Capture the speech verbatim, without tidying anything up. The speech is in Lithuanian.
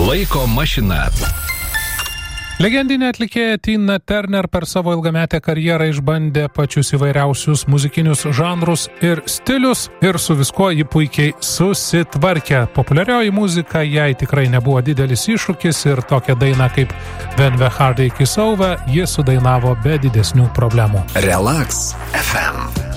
Laiko mašina. Legendinė atlikėja Tina Turner per savo ilgametę karjerą išbandė pačius įvairiausius muzikinius žanrus ir stilius ir su viskuo ji puikiai susitvarkė. Populiarioji muzika jai tikrai nebuvo didelis iššūkis ir tokią dainą kaip When the Heartache is Over ji sudainavo be didesnių problemų. Relax F M.